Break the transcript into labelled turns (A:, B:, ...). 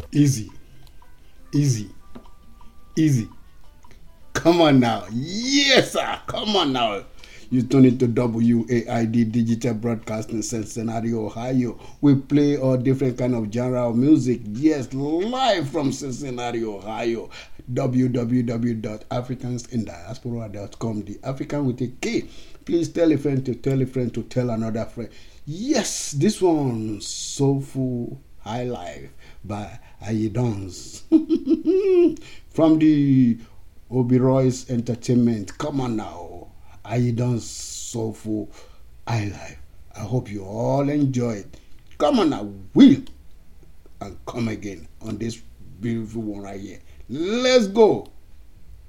A: Easy, easy, easy. Come on now. Yes, sir. Come on now. You tune into WAID Digital Broadcasting, Cincinnati, Ohio. We play all different kind of genre of music. Yes, live from Cincinnati, Ohio. www.africansindiaspora.com. The African with a K. Please tell a friend to tell a friend to tell another friend. Yes, this one, Soulful High Life by Ayidons. From the Oberoy's Entertainment. Come on now. Ayidons Soulful High Life. I hope you all enjoy it. Come on now. Will and come again on this beautiful one right here. Let's go.